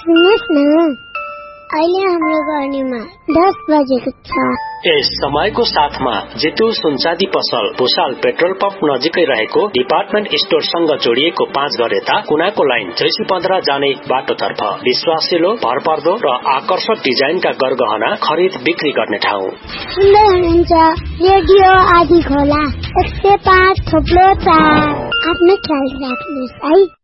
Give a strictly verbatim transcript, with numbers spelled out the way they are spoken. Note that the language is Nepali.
सुन्नुहोस् न, अहिले हाम्रो गर्नेमा दस बजेको छ। यस समयको साथमा जितु सुनचाँदी पसल भुसाल पेट्रोल पम्प नजिकै रहेको डिपार्टमेन्ट स्टोरसँग जोडिएको पाँच घर यता कुनाको लाइन चैसी पन्ध्र जाने बाटोतर्फ विश्वासिलो, भरपर्दो र आकर्षक डिजाइनका गरगहना खरिद बिक्री गर्ने ठाउँ। सुन्दै हुनुहुन्छ रेडियो आदि खोला एक सय पाँच थोप्लो चार। आफ्नो ख्याल राख्नुहोस् है।